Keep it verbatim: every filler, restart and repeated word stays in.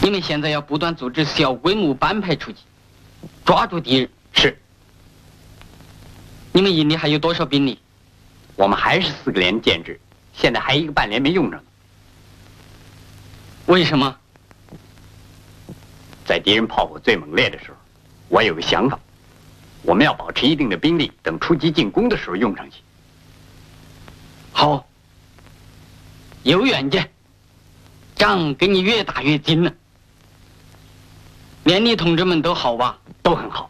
你们现在要不断组织小规模班排出击，抓住敌人。 是。 你们营里还有多少兵力？ 我们还是四个连建制，现在还一个半连没用上。 为什么？ 在敌人炮火最猛烈的时候，我有个想法，我们要保持一定的兵力，等出击进攻的时候用上去。 好，有远见，仗给你越打越精了。连里同志们都好吧？ 都很好。